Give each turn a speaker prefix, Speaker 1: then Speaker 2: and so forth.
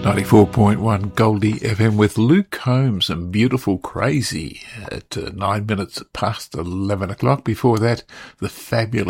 Speaker 1: 94.1 Goldie FM with Luke Combs and Beautiful Crazy at 9 minutes past 11 o'clock. Before that, the fabulous